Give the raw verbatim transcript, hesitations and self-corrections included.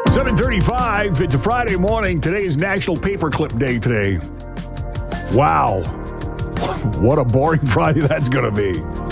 seven thirty-five. It's a Friday morning. Today is National Paperclip Day today. Wow. What a boring Friday that's going to be.